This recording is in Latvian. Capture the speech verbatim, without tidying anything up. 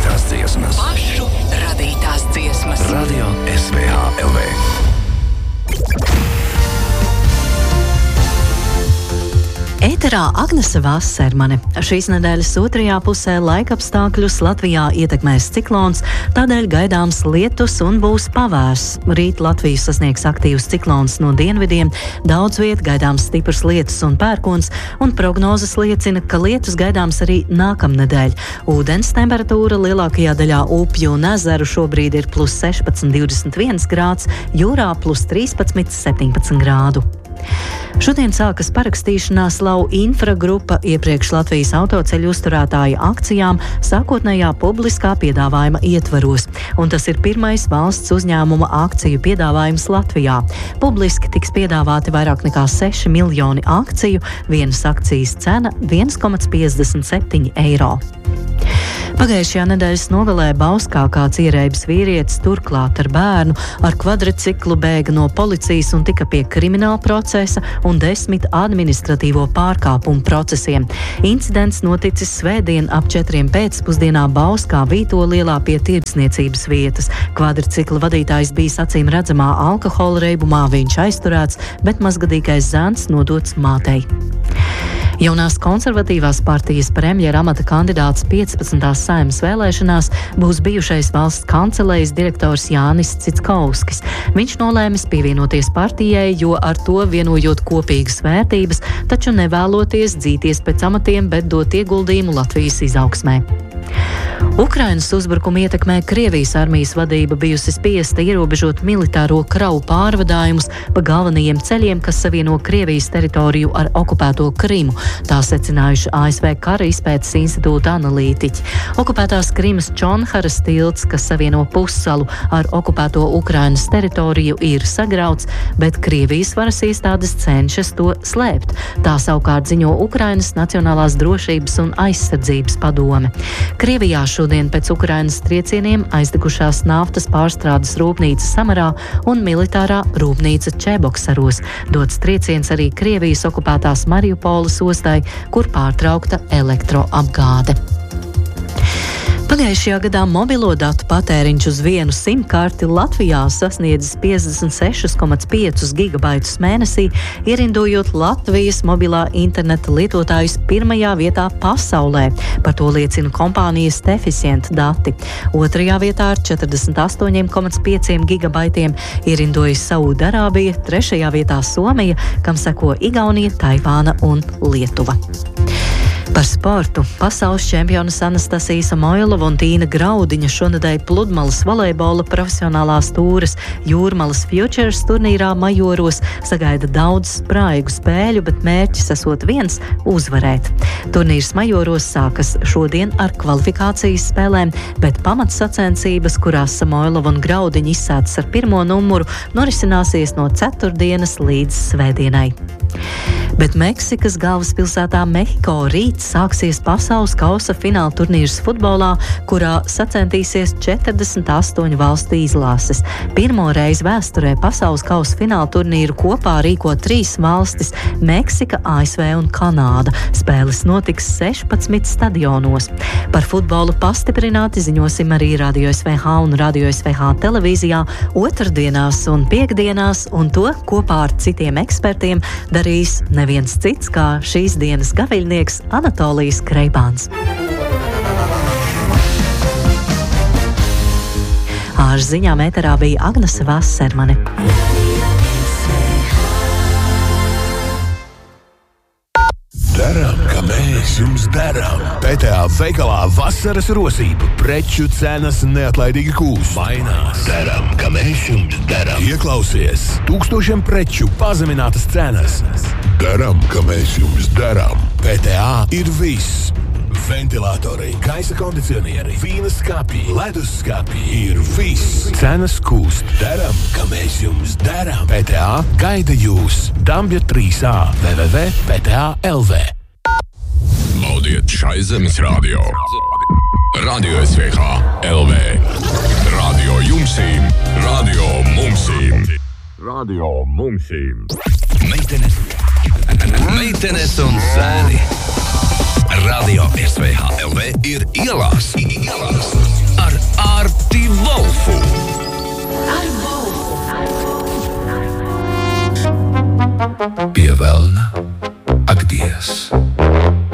radītās dziesmas. Pašu radītās dziesmas. Radio S V H L V. Ēterā Agnese Vasermane. Šīs nedēļas otrajā pusē laikapstākļus Latvijā ietekmēs ciklons, tādēļ gaidāms lietus un būs pavērs. Rīt Latviju sasniegs aktīvs ciklons no dienvidiem, daudz viet gaidāms stiprs lietus un pērkons, un prognozes liecina, ka lietus gaidāms arī nākamnedēļ. Ūdens temperatūra lielākajā daļā upju un ezeru šobrīd ir plus sešpadsmit, divdesmit viens grāds, jūrā plus trīspadsmit, septiņpadsmit grādu. Šodien sākas parakstīšanās Lau Infra grupa iepriekš Latvijas autoceļu uzturētāju akcijām sākotnējā publiskā piedāvājuma ietvaros, un tas ir pirmais valsts uzņēmuma akciju piedāvājums Latvijā. Publiski tiks piedāvāti vairāk nekā seši miljoni akciju, vienas akcijas cena viens komats piecdesmit septiņi eiro. Pagājušajā nedēļas nogalē Bauskā kāds ierēbis vīrietis turklāt ar bērnu ar kvadriciklu bēga no policijas un tika pie krimināla procesa un desmit administratīvo pārkāpumu procesiem. Incidents noticis svētdien ap četriem pēcpusdienā Bauskā Vītolielā pie tirdzniecības vietas. Kvadricikla vadītājs bija acīm redzamā alkohola reibumā, viņš aizturēts, bet mazgadīgais zēns nodots mātei. Jaunās konservatīvās partijas premjera amata kandidāts piecpadsmitās Saeimas vēlēšanās būs bijušais valsts kancelējas direktors Jānis Cickovskis. Viņš nolēmis pievienoties partijai, jo ar to vienojot kopīgas vērtības, taču nevēloties dzīties pēc amatiem, bet dot ieguldījumu Latvijas izaugsmē. Ukrainas uzbrukuma ietekmē Krievijas armijas vadība bijusi spiesta ierobežot militāro kravu pārvadājumus pa galvenajiem ceļiem, kas savieno Krievijas teritoriju ar okupēto Krimu. Tā secinājuši A S V Kara izpētes institūta analītiķi. Okupētās Krimas Čonharas tilts, kas savieno pussalu ar okupēto Ukrainas teritoriju, ir sagrauts, bet Krievijas varas iestādes cenšas to slēpt. Tā savukārt ziņo Ukrainas Nacionālās drošības un aizsardzības padome. Krievijā šodien pēc Ukrainas triecieniem aizdegušās naftas pārstrādes rūpnīca Samarā un militārā rūpnīca Čeboksaros. Dots trieciens arī Krievijas okupētās Mariupoles ostai, kur pārtraukta elektroapgāde. Pagājušajā gadā mobilo datu patēriņš uz vienu simkarti Latvijā sasniedzis piecdesmit seši komats pieci gigabaitus mēnesī, ierindojot Latvijas mobilā interneta lietotājus pirmajā vietā pasaulē. Par to liecina kompānijas Teficient dati. Otrajā vietā ar četrdesmit astoņi komats pieci gigabaitiem ierindojas Saūdarābija, trešajā vietā Somija, kam seko Igaunija, Taivāna un Lietuva. Par sportu. Pasaules čempionas Anastasija Samoilova un Tīna Graudiņa šonedēļ pludmalas volejbola profesionālās tūres Jūrmalas Futures turnīrā Majoros sagaida daudz spraigu spēļu, bet mērķis esot viens – uzvarēt. Turnīrs Majoros sākas šodien ar kvalifikācijas spēlēm, bet pamatsacensības, kurās Samoilova un Graudiņa izsētas ar pirmo numuru, norisināsies no ceturtdienas līdz svētdienai. Bet Meksikas galvaspilsētā Mehiko rīt sāksies pasaules kausa fināla turnīrs futbolā, kurā sacentīsies četrdesmit astoņu valstu izlases. Pirmo reizi vēsturē pasaules kausa fināla turnīru kopā rīko trīs valstis – Meksika, A S V un Kanāda. Spēles notiks sešpadsmit stadionos. Par futbolu pastiprināti ziņosim arī Radio S V H un Radio S V H televīzijā otrdienās un piekdienās, un to kopā ar citiem ekspertiem darīs neviens cits kā šīs dienas gaviļnieks Anatolijas Kreibāns. Ārs ziņām ēterā bija Agnese Vasermane. Daram, ka mēs jums darām. P T A veikalā vasaras rosība. Preču cenas neatlaidīgi kūst. Mainās. Daram, ka mēs jums darām. Ieklausies. Tūkstošiem preču pazeminātas cenas. Daram, ka mēs jums darām. P T A ir viss. Ventilatori, gaisa kondicionieri, vīna skapji, ledus skapji ir viss. Cenas kūst. Daram, ka mēs jums darām. P T A gaida jūs. Dambja trīs A w w w punkt p t a punkt l v. Laudiet šai zemes radio. Radio S V H L V. Radio jumsīm. Radio mumsīm. Radio mumsīm. Meitenes. Meitenes un zēni. Radio S V H L V ir ielās. Ielās. Ar Ārti Volfu. Ar Volfu. Pie velna ak Dievs.